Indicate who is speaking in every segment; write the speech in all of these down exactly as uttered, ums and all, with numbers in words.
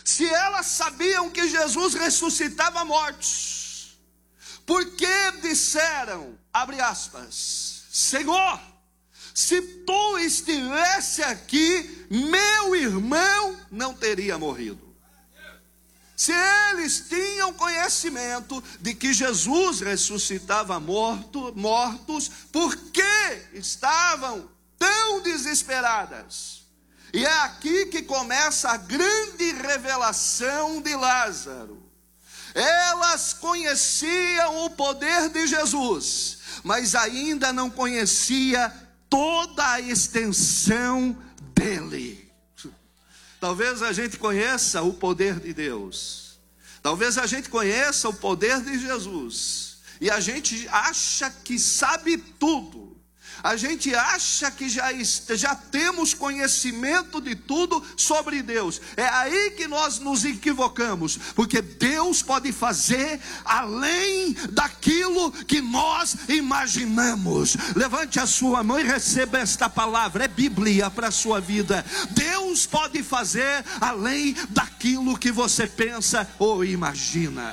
Speaker 1: Se elas sabiam que Jesus ressuscitava mortos, por que disseram, abre aspas, Senhor, se tu estivesse aqui, meu irmão não teria morrido. Se eles tinham conhecimento de que Jesus ressuscitava morto, mortos, por que estavam tão desesperadas? E é aqui que começa a grande revelação de Lázaro. Elas conheciam o poder de Jesus, mas ainda não conhecia toda a extensão dele. Talvez a gente conheça o poder de Deus, talvez a gente conheça o poder de Jesus, e a gente acha que sabe tudo. A gente acha que já, já temos conhecimento de tudo sobre Deus. É aí que nós nos equivocamos, porque Deus pode fazer além daquilo que nós imaginamos. Levante a sua mão e receba esta palavra, é Bíblia para a sua vida. Deus pode fazer além daquilo que você pensa ou imagina.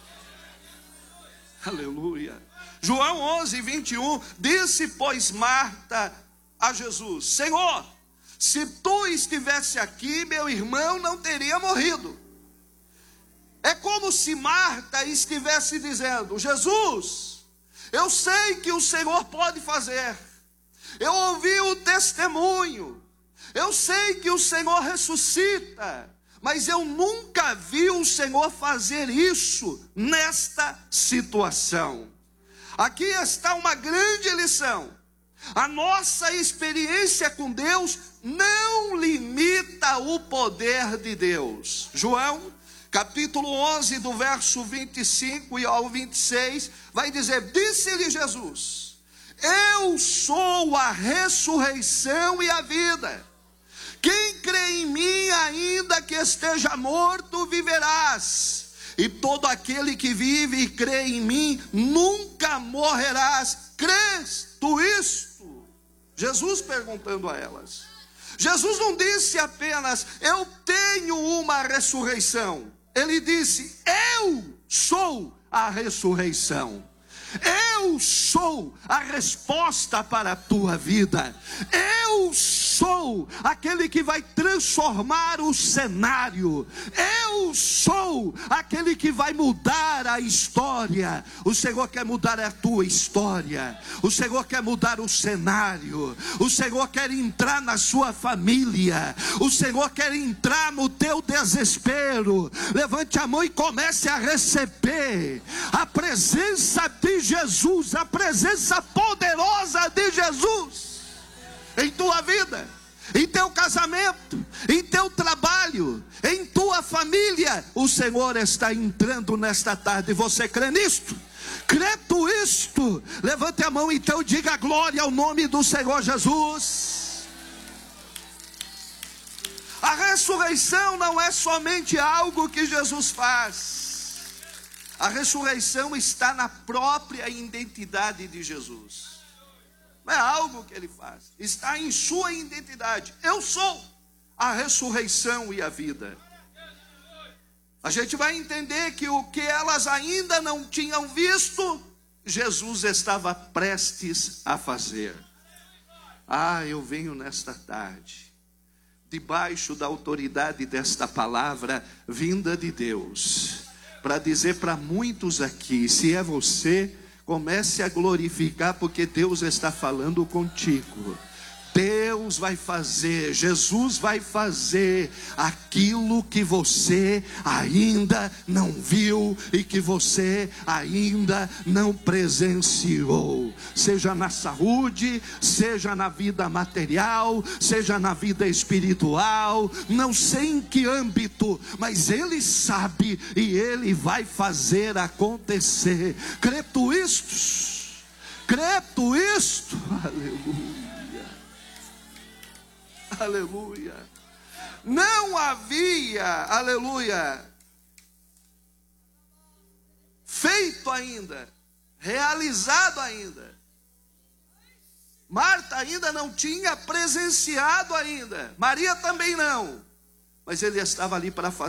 Speaker 1: Aleluia. João onze, vinte e um, disse, pois, Marta a Jesus, Senhor, se tu estivesse aqui, meu irmão não teria morrido. É como se Marta estivesse dizendo, Jesus, eu sei que o Senhor pode fazer, eu ouvi o testemunho, eu sei que o Senhor ressuscita, mas eu nunca vi o Senhor fazer isso nesta situação. Aqui está uma grande lição. A nossa experiência com Deus não limita o poder de Deus. João, capítulo onze, do verso vinte e cinco e ao vinte e seis, vai dizer, disse-lhe Jesus, eu sou a ressurreição e a vida. Quem crê em mim, ainda que esteja morto, viverás. E todo aquele que vive e crê em mim, nunca morrerás. Crês tu isto? Jesus perguntando a elas. Jesus não disse apenas, eu tenho uma ressurreição. Ele disse, eu sou a ressurreição. Eu sou a resposta para a tua vida. Eu sou aquele que vai transformar o cenário. Eu sou aquele que vai mudar a história. O Senhor quer mudar a tua história. O Senhor quer mudar o cenário. O Senhor quer entrar na sua família. O Senhor quer entrar no teu desespero. Levante a mão e comece a receber a presença de Jesus, a presença poderosa de Jesus em tua vida, em teu casamento, em teu trabalho, em tua família. O Senhor está entrando nesta tarde. Você crê nisto? Crê tu isto? Levante a mão então e diga glória ao nome do Senhor Jesus. A ressurreição não é somente algo que Jesus faz. A ressurreição está na própria identidade de Jesus. Não é algo que ele faz, está em sua identidade. Eu sou a ressurreição e a vida. A gente vai entender que o que elas ainda não tinham visto, Jesus estava prestes a fazer. Ah, eu venho nesta tarde, debaixo da autoridade desta palavra vinda de Deus, para dizer para muitos aqui, se é você, comece a glorificar, porque Deus está falando contigo. Deus vai fazer, Jesus vai fazer aquilo que você ainda não viu e que você ainda não presenciou. Seja na saúde, seja na vida material, seja na vida espiritual, não sei em que âmbito, mas Ele sabe e Ele vai fazer acontecer. Crê tu isto? Crê tu isto? Aleluia. Aleluia. Não havia, aleluia, feito ainda, realizado ainda. Marta ainda não tinha presenciado ainda. Maria também não. Mas ele estava ali para fazer